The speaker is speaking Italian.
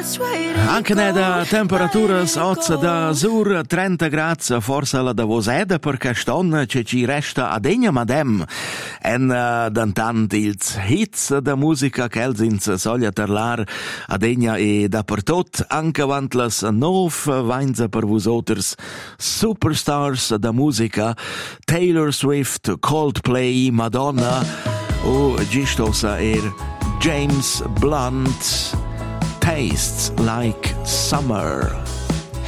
Anche da temperature sozza da sur 30 gradi, forse la da voseda perché ston che ci resta a degna madem. En dantant ils hits da musica che elsins soglia terlar a degna e dappertot, anche avant las nov vainza per vosoters superstars da musica, Taylor Swift, Coldplay, Madonna o gistosa James Blunt. Tastes like summer.